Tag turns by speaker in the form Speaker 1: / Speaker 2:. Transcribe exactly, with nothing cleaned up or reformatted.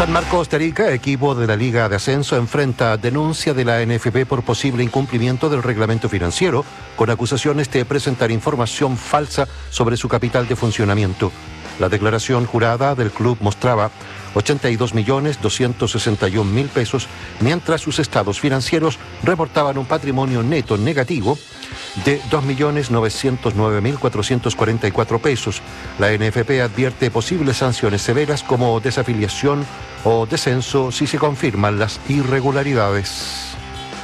Speaker 1: San Marcos de Arica, equipo de la Liga de Ascenso, enfrenta denuncia de la N F P por posible incumplimiento del reglamento financiero, con acusaciones de presentar información falsa sobre su capital de funcionamiento. La declaración jurada del club mostraba ochenta y dos millones doscientos sesenta y un mil pesos, mientras sus estados financieros reportaban un patrimonio neto negativo de dos millones novecientos nueve mil cuatrocientos cuarenta y cuatro pesos. La N F P advierte posibles sanciones severas como desafiliación o descenso si se confirman las irregularidades.